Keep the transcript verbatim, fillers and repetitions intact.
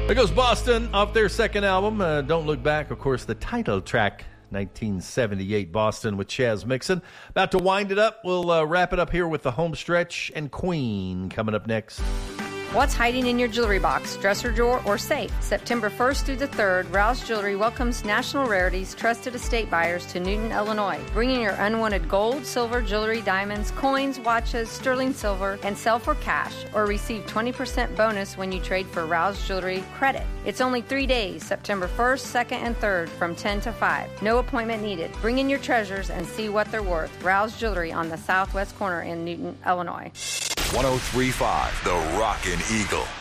There goes Boston off their second album, uh, Don't Look Back. Of course, the title track, nineteen seventy-eight Boston with Chaz Mixon. About to wind it up. We'll uh, wrap it up here with the home stretch and Queen coming up next. What's hiding in your jewelry box, dresser drawer, or safe? September first through the third, Rouse Jewelry welcomes National Rarities trusted estate buyers to Newton, Illinois. Bring in your unwanted gold, silver, jewelry, diamonds, coins, watches, sterling silver, and sell for cash, or receive twenty percent bonus when you trade for Rouse Jewelry credit. It's only three days, September first, second, and third, from ten to five. No appointment needed. Bring in your treasures and see what they're worth. Rouse Jewelry on the southwest corner in Newton, Illinois. one oh three point five The Rockin' Eagle.